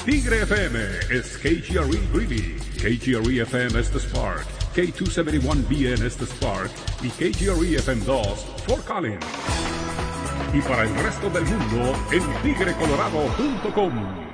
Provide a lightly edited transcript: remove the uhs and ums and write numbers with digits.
Tigre FM is KGRE Greeley, KGRE FM is the Spark, K271BN is the Spark y KGRE FM 2 Fort Collins. Y para el resto del mundo en tigrecolorado.com.